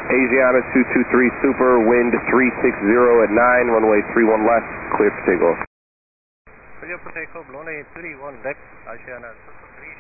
Asiana 223 Super, wind 360 at 9, runway 31 left, clear for takeoff. Clear for takeoff, runway 31 left, Asiana 223